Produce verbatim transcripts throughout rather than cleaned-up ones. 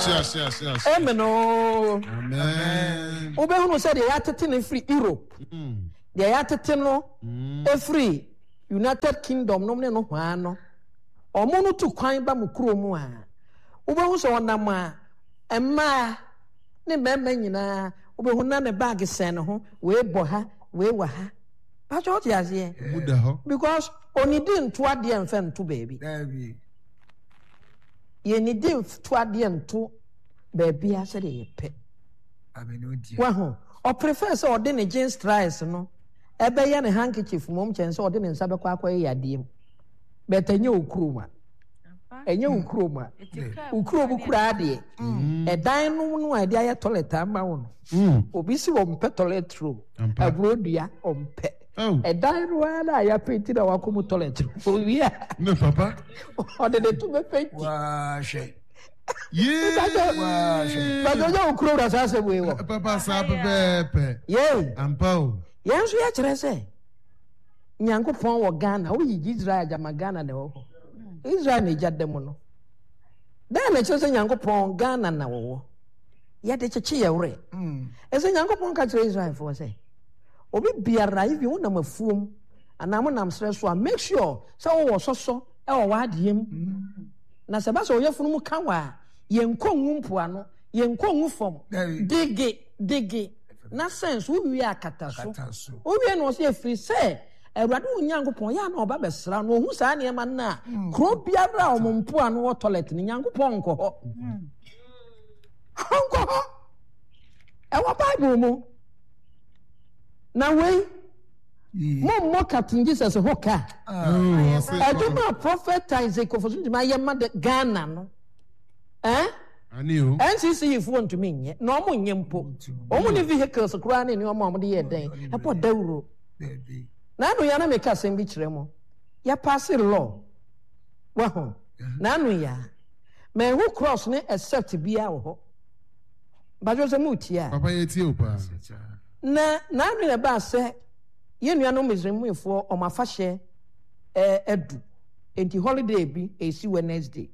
yes, yes, yes. Amen. Amen. Obehunu said they are taking free Europe. Mm. They are taking no Mm. free United Kingdom no ne no hwan no. Omo no tu kwan ba mu kuro mu a. Obehunu so onam a emma ne mema nyina obehunu na ne bag sen ho we bo ha we wa ha. Ba cho ti azie. Buda ho. Because onidi nto ade emfa nto baby. Baby. Ye ni di nto ade nto baby a se de ye pe. Amenodi. Wa ho. O prefer say ode ne jeans tries no. Ebe ye ne handkerchief mom chen say ode ne nsa be kwa akwa ye ade. But enye okuroma. Enye okuroma. Ukuro bu kura ade. Edan no no ade aye toilet ama wo no. Obi si wo mpe toilet roll. Abrodua ompe. Oh. Edan no ala ya penti na wakomu toilet roll. Owi a. Me papa. Ode de tu be penti. Wa she. Yeah. Wa she. Ba do yo ukuro da sa se we wo. Papa sa pepe. Ye. Ampa. Yan so ya kire se. Nyankopon wo Ghana, wo yi Israel jama Ghana na wo. Israel ne jadde mo no. Da na kire se Nyankopon Ghana na wo. Ya de cheche ye wore. Mm. E se Nyankopon ka kire Israel for say. Obi biara if you na mafuom ana mo nam sre so make sure say wo wo soso e wo wa adiem. Na se ba so ye funu mu ka wa ye nkonwu mpoano, ye nkonwu fom. Digi digi na sense wo wi akata so. Wo wi no se free say Ewurade Nyankopon ya na oba besra no ohu saa ne ma na kro biara o mompo ano wo toilet ni Nyankopon nko ho. Nko ho. E wo Bible mu. Na we mo mo Captain Jesus ho ka. Oh, Aduma prophet Isaac of Sunjima ye ma de Ghana no. Eh? Ani o. N C C if want to me nye. No mo nyempo. Omo ni vehicles kura ne ni omo mo de ye den. E po dawuro. Baby. Na anu ya na make asem bi kire mo. Ya pass law. Wa ho. Na anu ya. Me who cross ne accept bia wo ho. Ba jo se mutia. Papa ye tie o pa. Na na anu ya ba se ye nua no Misraimfo o mafa hye eh edu. Enti holiday bi e si Wednesday.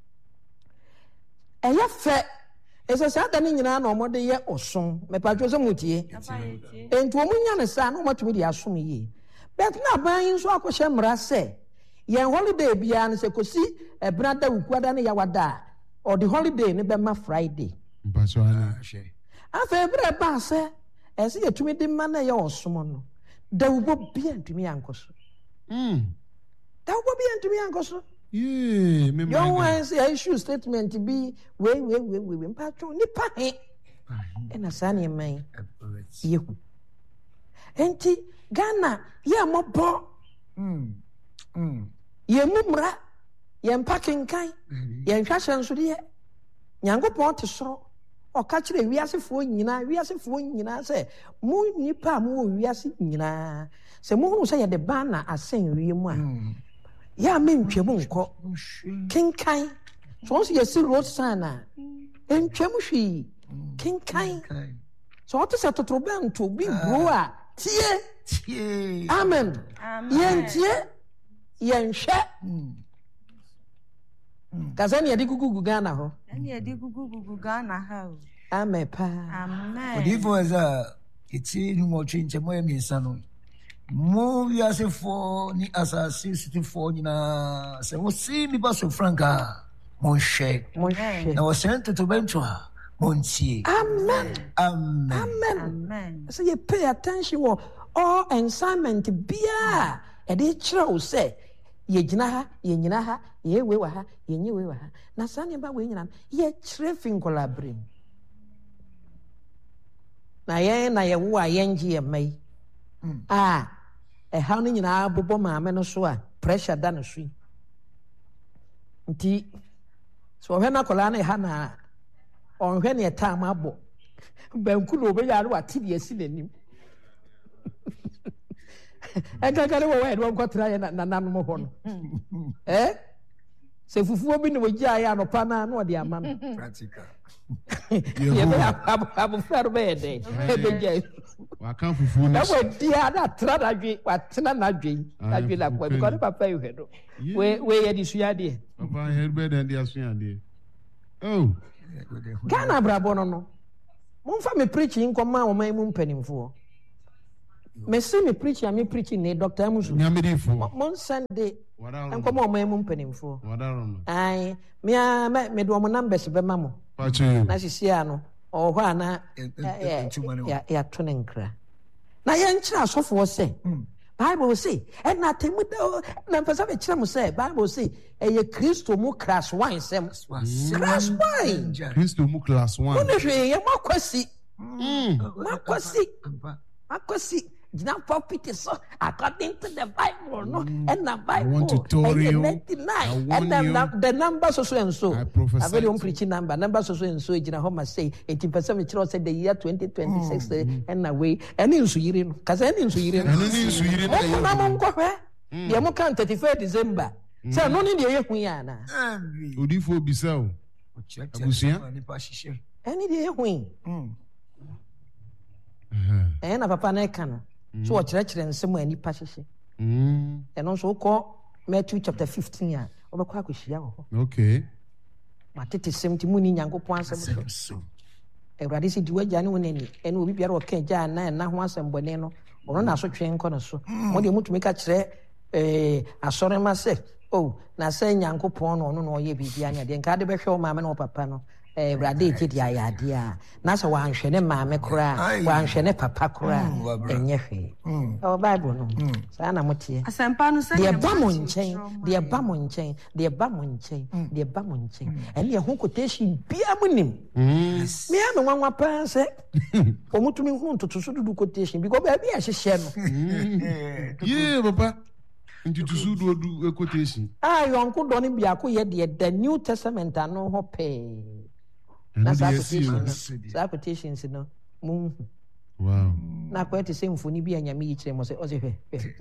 Eya fe ese sa da ni nyina na omode ye oson. Me pa jo se mutie. Enti o munya ne sa na o matumi di asom yi. But na ban so akwohye mra se yen holiday bia ne se kosi ebra da wukwada ne yawada or the holiday ne be ma Friday. Mpaso ani. She. Afa ebra ba se ese yetumi di ma na ye osom no. Da wubo bia ntumi ankoso. Mm. Da wubo bia ntumi ankoso. Yeah, me mind. Your one say issue statement be we we we we mpatro ni pa he. E na sa ne man. Yehu. Enti Ghana ye mobo. Mm. Mm. Ye mumra ye mpakin kai ye hwahye nso de Nyankopon te soro o ka kire wiasefo nyina wiasefo nyina se mu nipa mu wiase nyina se mu hu se ye de bana asen wie mu a ya mentwem nko kinkai so so ye si road sana entwem hwi kinkai so o te se totrobento bi bro a tie Tie. amen ye tie yenhwe kazani yadi gugu Ghana ho Ani yadi gugu gugu Ghana ha. amen pa Amen. Odifo eza iti ni mo chinche mo ye miensa no. Mo wiase fo ni asasi city fo nyina se wo si mi ba so franka mo hwe. mo hwe Na wo sente to bento a mo ntie. amen Amen. amen Amen. so you pay attention wo all assignment bia e dey kire wo say ye gina ha ye nyina ha ye we wa ha ye nyi we wa ha na sane ba we nyina ye kire fin collaborate na ye na ye wo a ye ngi ye mai ah e ha no nyina bobo maame no so a pressure da no so nti so hwe na kola na ha na on hwe ne time abo banku no be yare wa tidi esi nanim eka kare wo we do nkotra ye na nanom ho no eh se fufuo bi ne wogia ya no pa na na ode ama no Practical. ye be abu faro be de e be je Wa kan fufu na ni. wo dia na tra na dwe wa tena na dwe na dwe la kwa because papa you hedo we we ye di suya de Papa here be den dia so ade. Oh. Ghana brabo no no. Momfa me preaching nkoma wo man mu mpanimfo. Me see me preaching me preaching ne Doctor Amusu. Nyamedifo. Mon Sunday. Nkoma wo man mu mpanimfo. Wadaron. Ai, me a me do mo numbers be ma mo. Pacho. Na sisia no. O hwa na ya ya to ne nkra. Na ye nkyira asofo se. Bible say, and na temu na mpesa be kyerɛ mo say, Bible say, eye Kristo mu crash wine sem. Crash wine. Kristo mu class one. Wona hwe ye makwasi. Mm. Makwasi. Makwasi. Gina pulpit so according to the Bible, no, and the Bible. I want to tell you. ninety-nine, and then the, the numbers also and so. I prophesy. I very own preaching number. Numbers also and so. Gina Homa say eighteen percent. Which said the year twenty twenty-six, mm. and away. And in Suirin, because any in Suirin. And in Suirin. Oh, I'm going to the Amokan thirty-first December. So no need the Yahuiana. Udifo Bissau. Abusia. Any day Yahuin. And a papa Nekano. So what church and somewhere any passage. And also call Matthew chapter fifteen year over Quakushia. Okay. But it is seventy moon yango points. A radisi do a genuine and will be a okay jan and now once and boneno or not so train corner so. What you want to make a chair a sorry myself. Oh, now saying yanko pon or no ye be diana, then can't be show mamma or papano. Eh, raditi dia idea. Nasa wan shene mame kura, wan shene papa kura, enyefe. Oh, Bible no. Sana mutie. Asampa no say The bamon chain, the bamon chain, the bamon chain, the bamon chain. And the whole quotation be a munim. Me am one one person. Omutumi hun to to do quotation because baby I should share. Yeah, papa. Into to do do a quotation. Ah, your uncle Donny Biaco yet the New Testament are no hope. That's quotations. Quotations, you know. Wow. Now, quite the same for Nibi and Yami, must say,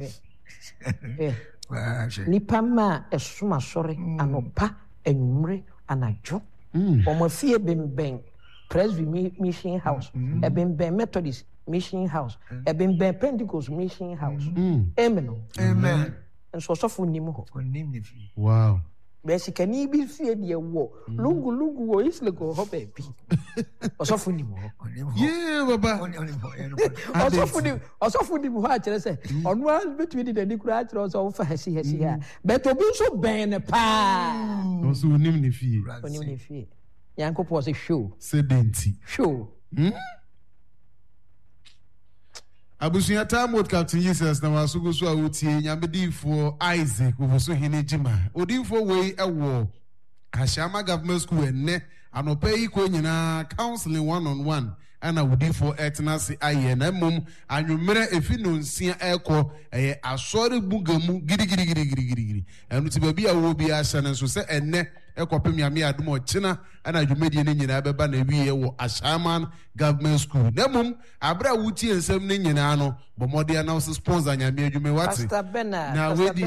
Nipama, a suma sorry, and opa, and umre, and a job. Or my fear been bang, Presby Mission House, a been bang Methodist Mission House, a been bang Pentecost Mission House. Amen. Amen. And so, so for Nimo. Wow. Basic can be feared your war. Lungu Lungu or Isla go hop a pee. Or so for Nimo. Yeah, Baba. Also for the also for the watch, I say, on one between the Nicolas or for Hessie Hessia. But to be so ban a pa. Also, name the fee. When you fear. Yanko was a show. Sedenti. Show. Abusuya time what Captain Jesus na wasugo so awutie nyamedi for Isaac ofoso hene jima odi for way ewo Ashama Government School enne anopa yi ko nyina counseling one on one ana odi for etnasi aye na mum anwumere efi no nsia ekọ eye asori bugamu gidi gidi gidi gidi gidi enu ti ba bia wo bia hye ne so se enne ekopem yame adom ochina ana adwumedie ne nyina beba na wiye wo Ashama Government School na mum abra wutie nsem ne nyina no bomode na so sponsor nyame adwume wate Pastor Bernard na wedi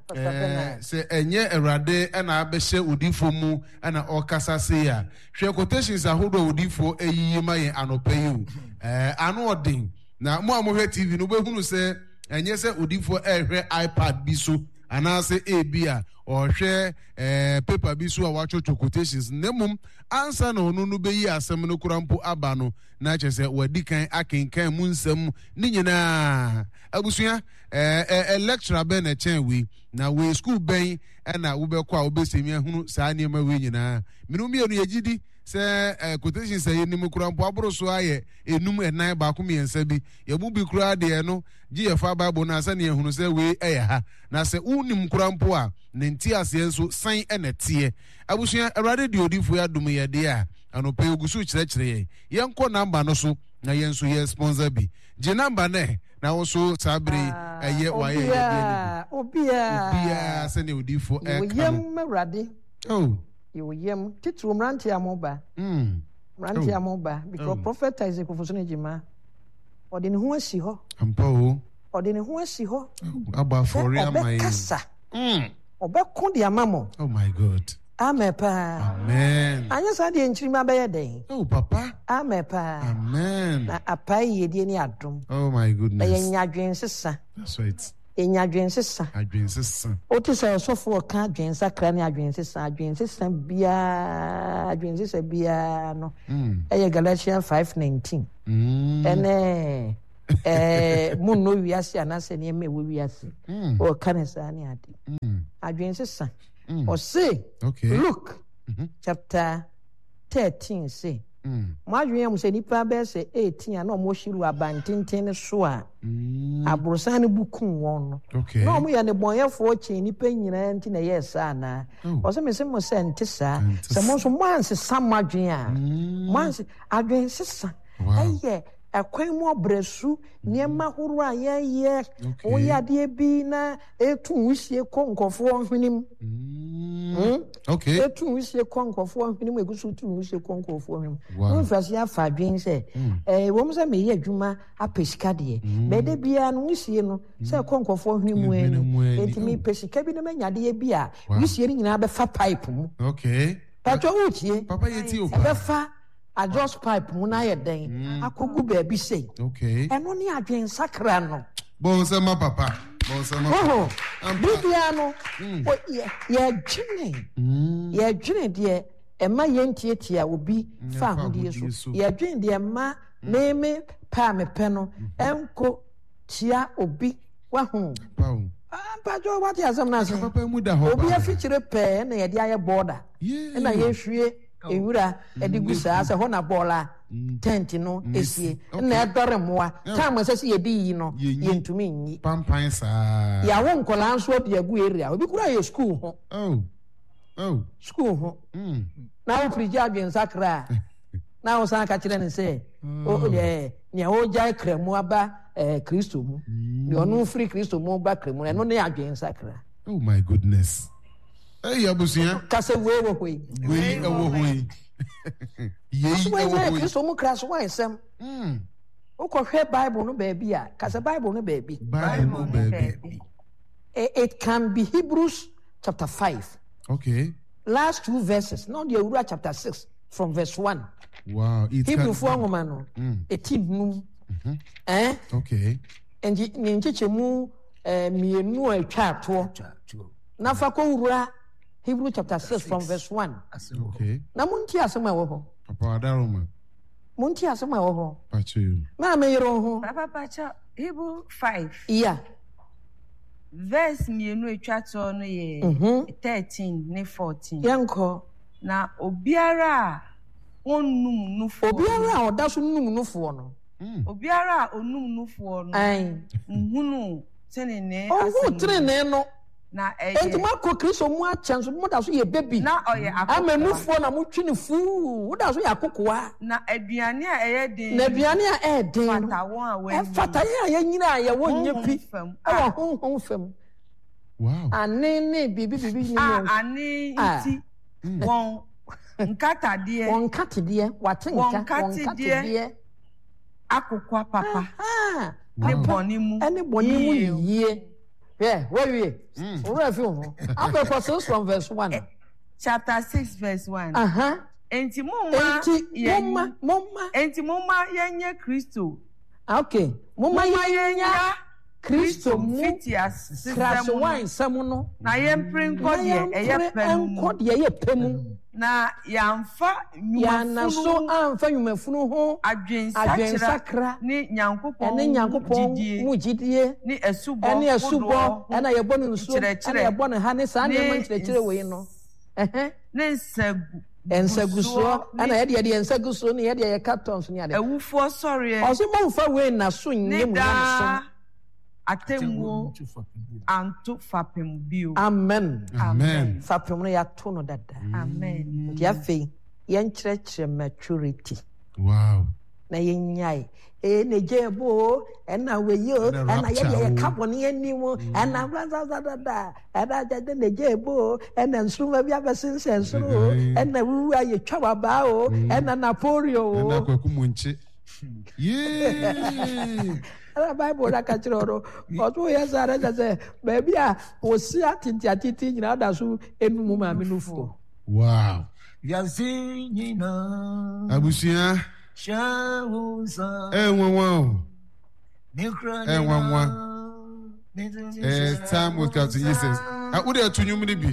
eh se enye erade ana abehye odifo mu ana okasa se ya hwe quotations ahodo odifo eyiyi maye anopayi eh anu odin na mo amohwe T V no behunu se enye se odifo ehwe iPad bi so anase ebia or share eh paper bi so a wachocho quotations nemum answer no no no beyi asem no kurampo aba no na chese wadi kan akenkan mu nsem ni nyina abusua eh eh lecturer be na chen we na we school ben na wo be kwa wo be semi hunu saa niema we nyina minu mi enu yegidi se eh quotations say ni mu kurampo aboro so aye enum enan ba ko miensa bi ye bu bi kura de no gi ye fa bible na asa ne hunu se we eh ha na se unim kurampo a ne nti ase enso san enete abusua awrade de odifo ya dum ye de a anope ogusu kire kire ye yenko number no so na yenso ye sponsor bi je number ne na wo so sabre eye wa ye obia obia obia se ne odifo e kan yem awrade oh you yem titru mranti amoba mm mranti amoba because prophet Isaac ofosone jima ode ne ho asi ho ampa o ode ne ho asi ho aba for ya my mm obekon de amamo oh my god amen pa amen anya sa de nchirima be ye den oh papa amen pa amen na apai ye de ni adom oh my goodness be ye nyadwen sesa that's right enya adwensesa adwensesa otu say osofo ka adwensa kra ne adwensesa adwensesa bia adwensesa bia no eye Galatians five nineteen ene eh mun no wiase anase ne me wiase o kanesa ne ade adwensesa o say Luke chapter thirteen say mo adwen am say nipa be say eighteen na mo shiru abantenten so a abrosan ne bukun won no na mo ye ne bonyefo chi nipa nyina nti na yes ana o say me say mo say nti sa se mo so mo anse samadwen a mo anse adwen sesa eye akwan mu obresu niema horo a ye ye o ya de bi na etu wusie konkofo hwenim okay etu wusie konkofo hwenim egusu tu wusie konkofo hwenim no fasi afa dwen se eh wo mo se me ye adwuma apesika de be de bia no wusie no se konkofo hwenim enu etimi pesika bi na manya de bi a wusie ni nyina be fa pipe mu okay pato wutie papa yeti o be fa a just pipe mu na ye den akogu ba bi sei okay eno ni adwen sakra no bon se ma papa bon se ma oh bibia no ye ye dwene ye dwene de e ma ye ntietia obi fa hodie so ye dwene de ma meme pa me pe no enko tia obi wa hu pawo pa jo what ya sam na se papa mu da ho obi afikyire pe na ye de aye border na ye hwie ewura edigusa ase ho na bola tent no esie na edore moa time asese ye di yi no ye ntumi nyi pampan sa ya wo nkola nso de agu area obi kura ye school ho oh oh school ho mm na wo priji adwen sakra na wo san ka kire ne se o ye ne o jai kremu aba eh Kristo mu ne onu free Kristo mu ba kremu no ne adwen sakra oh my goodness hey abusia kase we wo hoi we wo hoi ye wo hoi Kristo mu kra so wan sem mm o ko hwe Bible no ba bi a kase Bible no ba bi Bible baby it can be Hebrews chapter five okay last two verses not the Ura chapter six from verse one wow it Hebrew for woman no eighteen num eh okay and ni nchechemu eh mienu atwa to na fa ko Ura Hebrew chapter six from verse one okay na munti asema wo ho papa adaroma munti asema wo ho pachu na me yero ho Papa Pacha Hebrew five yeah verse mienu atwa to no ye thirteen ne fourteen yanko na obiara onum nufo obiara oda so num nufo no obiara onum nufo no ai nhunu tenene asem oh tenene no na eh entuma ko Kristo mu achanso mu da so ye baby na oye akoko amenufo na mu twini fu wo da so ye akokoa na aduane a eye den na aduane a e den fata won a we fata ye ya nyina ya wo nyepi e wo honhon fam wow anene bibi bibi ni ah ani nti won nkatade won katede watenka won katede akokwa papa ah ne boni mu ene boni mu yie yeah where we where feel after six from verse one chapter six verse one aha enti mumma mumma mumma enti mumma yenye Kristo okay mumma yenya Kristo mu fitias kraso wan samu no na yemprin kodie eye pem kodie eye pem na yamfa nyumafunu amfa nyumafunu ho adwensakra ni nyankopon ene nyankopon mu gidie ni esubo ene esubo ena yebo no nso ena yebo no ha ne sa ne man kyerɛkyerɛ we no ehe ne nsagu ensaguso ena yede yede ensaguso ne yede ye cartons ne ade ewufo sɔre ɔso mo mfa we na so nyem na so atemwo anto fapem bio amen amen fapem no ya to no dada amen dia fe yen kyerɛkyerɛ maturity wow na yenyai e ne jebo ena weyo ena ye ye carbon ye nimu ena bla bla bla bla ena jade ne jebo ena nsuma bia besense nsoro ena wu aye twa ba o ena napoleon o ena kwaku munche yeah ala Bible la ka kyerɛ ro ɔto yɛ sare sɛ baabi a osi atiti atiti nyina da so enum ma me nufuo wow yazi nyina abusia shawusa eh nwanwa nikra eh nwanwa Eh, time with Captain Jesus. I would have to you, maybe.